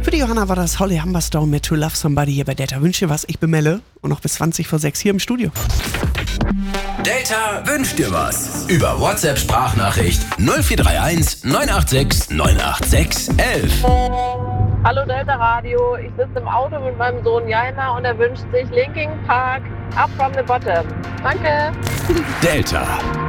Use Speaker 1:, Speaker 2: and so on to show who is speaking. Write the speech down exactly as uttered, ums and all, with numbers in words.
Speaker 1: Für die Johanna war das Holly Humberstone mit To Love Somebody hier bei Delta. Wünsche was, ich bemelle. Und noch bis zwanzig vor sechs hier im Studio.
Speaker 2: Delta wünscht dir was. Über WhatsApp-Sprachnachricht null vier drei eins neun acht sechs neun acht sechs elf.
Speaker 3: Hallo Delta Radio, ich sitze im Auto mit meinem Sohn Jaina und er wünscht sich Linkin Park Up From The Bottom. Danke.
Speaker 2: Delta.